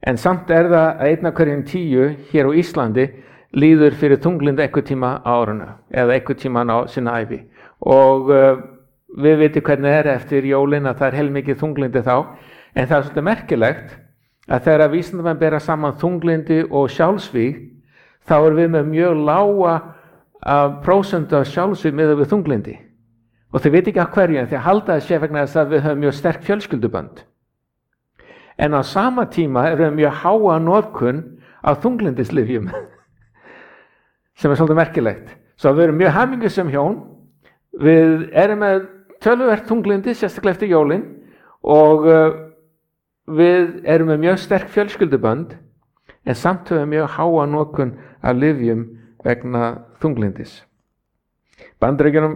En samt það að 1 af hverjum 10 hér á Íslandi líður fyrir þunglyndi einhvern tíma á árinu eða einhvern tíma á sinna ævi. Og við vitum hvernig eftir jólin að það heilmikið þunglyndi þá, en það svolítið merkilegt að þegar vísindamenn bera saman þunglyndi og sjálfsvíg, þá við með mjög lága prósentu af sjálfsvíg miðað við þunglyndi. Og þau veit ekki af hverju, en þau halda þessi vegna þess að við höfum mjög sterk fjölskyldubönd. En á sama tíma við mjög háa notkun á þunglyndislyfjum, sem svolítið merkilegt. Svo við erum mjög hamingjusöm hjón, við erum með töluvert þunglyndi, sérstaklega eftir jólin, og við erum með mjög sterk fjölskyldubönd, en samt höfum mjög háa notkun af lyfjum vegna þunglyndis. Bandaríkjunum,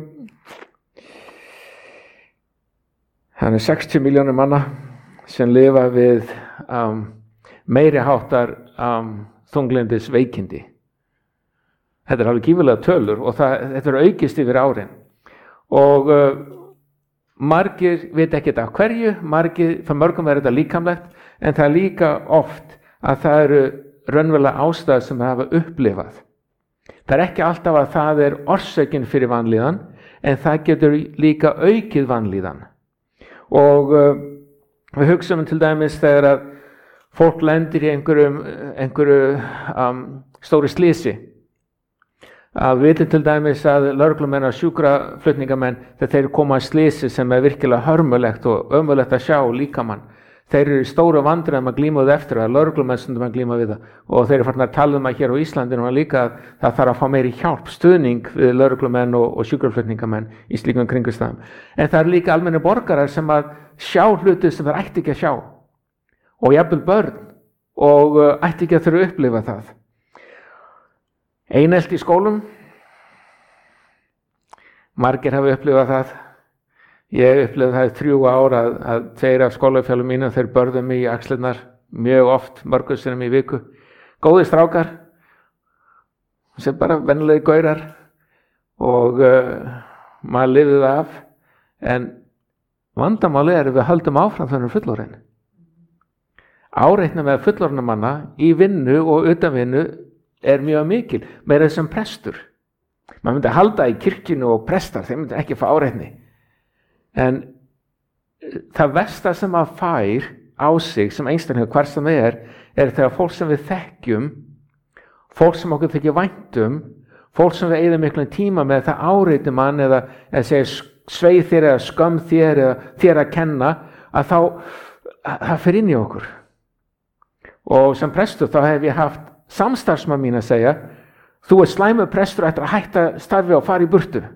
hann 60 milljónir manna sem lifa við meiri háttar þunglyndis veikindi. Þetta alveg gífurlega tölur og þetta aukist yfir árin. Og margir veit ekkert af hverju, fyrir mörgum þetta líkamlegt, en það líka oft að það eru raunverulega ástæður sem það hafa upplifað. Það ekki alltaf að það orsökin fyrir vanlíðan, en það getur líka aukið vanlíðan. Og við hugsaum til dæmis þegar að fólk lendir í einhverju stóri slysi. Við vitum til dæmis að lögreglumenn og sjúkraflutningamenn, þegar þeir koma að slysi sem virkilega hörmulegt og ömurlegt að sjá líkamann, þeir eru í stóru vandræðum að glíma við eftir það, lögreglumenn stundum að glíma við það, og þeir eru farin að tala að hér á Íslandinu líka að það þarf að fá meiri hjálp, stuðning við lögreglumenn og sjúkraflutningamenn í slíkum kringumstæðum. En það eru líka almennir borgarar sem að sjá hluti sem þeir ætti ekki að sjá, og jafnvel börn, og ætti ekki að þurfa að upplifa það. Einelti í skólum, margir hafa upplifað það. Ég upplifði það í 3 ár að 2 af skólafjölum mínum, þeir börðu mig í axlirnar mjög oft, mörgum sinnum í viku. Góðir strákar, sem bara venjulegi gaurar, og maður lifði það af, en vandamálið að við höldum áfram þannig fullorðin. Áreitni með fullorðna manna í vinnu og utan vinnu mjög mikil, meira sem prestur. Maður myndi halda í kirkjunu og prestar, þeir myndi ekki fá áreitni. En það versta sem maður fær á sig sem einstaklingur, hvar sem þegar fólk sem við þekkjum, fólk sem okkur þykir vænt fólk sem við eyðum miklum tíma með, það áreitir mann eða segir sveið þér eða skömm þér eða þér að kenna, að það fer inn í okkur. Og sem prestur þá hef ég haft samstarfsmann mín að segja, þú slæmur prestur eftir að hætta starfi og fara í burtu.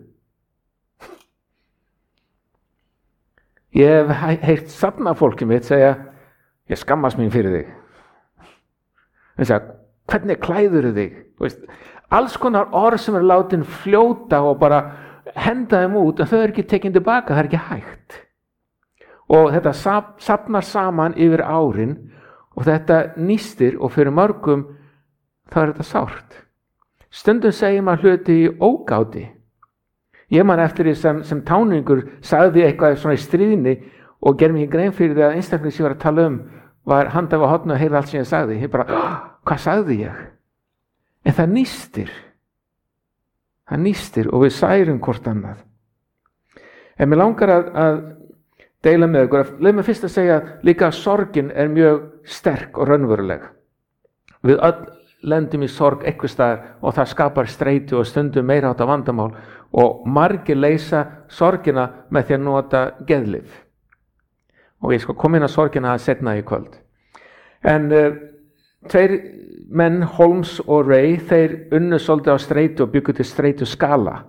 Ég hef heyrt safna fólki mitt segja, ég skammast mín fyrir þig. Það segja, hvernig klæður þig? Alls konar orð sem látin fljóta og bara henda þeim út, en þau ekki tekin tilbaka, það ekki hægt. Og þetta safnar saman yfir árin, og þetta nýstir, og fyrir mörgum þá þetta sárt. Stundum segir maður hluti í ógáti. Ég man eftir því sem táningur sagði eitthvað svona í stríðni og gerði mig grein fyrir því að einstaklega sem ég var að tala var handað á horninu og heyrði allt sem ég sagði. Ég bara, hvað sagði ég? En það nýstir. Það nýstir og við særum hvort annað. En mér langar að deila með ykkur. Leið mér fyrst að segja líka að sorgin mjög sterk og raunveruleg. Við öll lendum í sorg einhvers staðar og það skapar streitu og stundum meira átt vandamál, og margir leysa sorgina með því að nota geðlyf. Og ég skal koma inn á sorgina seinna í kvöld. En 2 menn, Holmes og Ray, þeir unnu svolítið á streitu og byggu til streitu skala.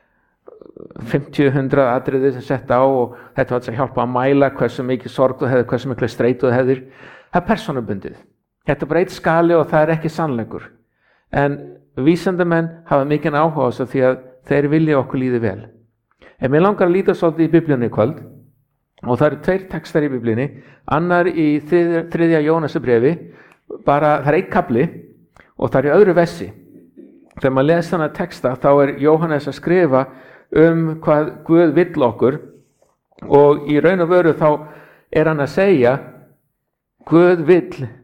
50-100 atriði sem sett á, og þetta var að hjálpa að mæla hversu mikið sorg þú hefðir, hversu mikið streitu þú hefðir. Það persónubundið. Þetta bara 1 skali og það ekki sannleikur. En vísindamenn hafa mikinn áhuga á þessu því að þeir vilja okkur líði vel. En mér langar að líta svolítið í Biblíunni í kvöld, og það eru 2 textar í Biblíunni, annar í 3. Jónasarbréfi, það er 1 kafli og það er í öðru versi. Þegar maður les þennan texta þá Jóhannes að skrifa hvað Guð vill okkur, og í raun og veru þá hann að segja Guð vill